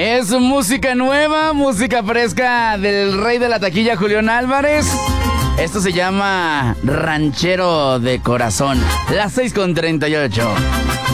Es música nueva, música fresca del rey de la taquilla, Julián Álvarez. Esto se llama Ranchero de Corazón. Las 6:38.